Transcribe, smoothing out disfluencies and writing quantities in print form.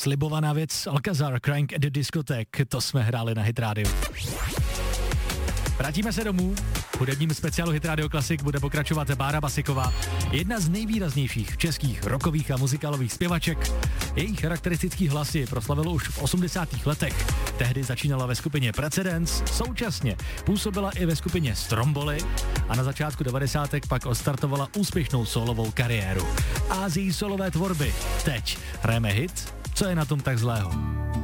slibovaná věc Alcazar, Crying at the Discotheque, to jsme hráli na Hit Radio. Vrátíme se domů. V hudebním speciálu Hit Radio Classic bude pokračovat Bára Basiková, jedna z nejvýraznějších českých rockových a muzikálových zpěvaček. Její charakteristický hlas ji proslavilo už v 80. letech. Tehdy začínala ve skupině Precedence, současně působila i ve skupině Stromboli a na začátku 90. pak odstartovala úspěšnou solovou kariéru. A z její solové tvorby teď hrajeme hit Co je na tom tak zlého.